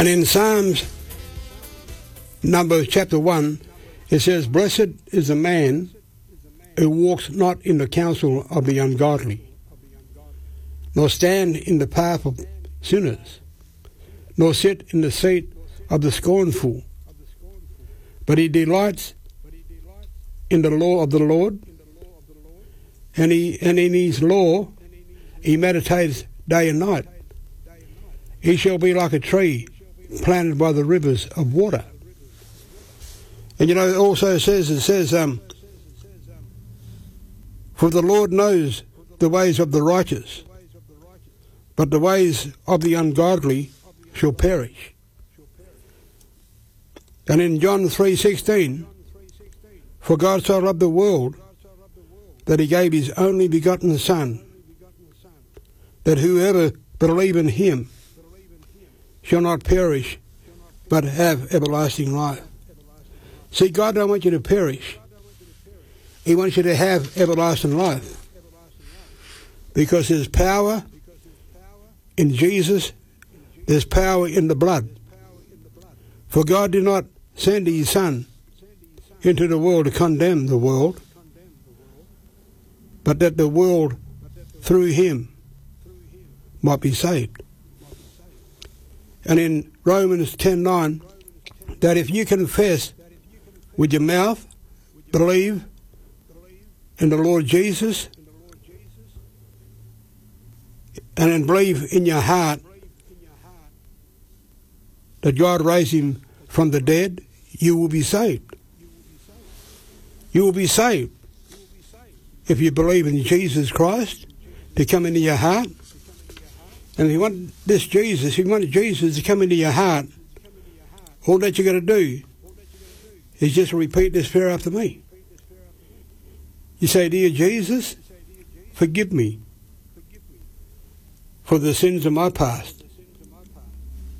And in Psalms, chapter 1, it says, "Blessed is the man who walks not in the counsel of the ungodly, nor stand in the path of sinners, nor sit in the seat of the scornful. But he delights in the law of the Lord, and in his law he meditates day and night. He shall be like a tree planted by the rivers of water." And you know, it also says, "For the Lord knows the ways of the righteous, but the ways of the ungodly shall perish." And in John 3:16, "For God so loved the world that he gave his only begotten Son, that whoever believe in him shall not perish, but have everlasting life." See, God don't want you to perish. He wants you to have everlasting life. Because there's power in Jesus, there's power in the blood. For God did not send his Son into the world to condemn the world, but that the world through him might be saved. And in Romans 10:9, that if you confess with your mouth, believe in the Lord Jesus, and then believe in your heart that God raised him from the dead, you will be saved. You will be saved if you believe in Jesus Christ to come into your heart. And if you want Jesus to come into your heart, all that you got to do is just repeat this prayer after me. You say, "Dear Jesus, forgive me for the sins of my past.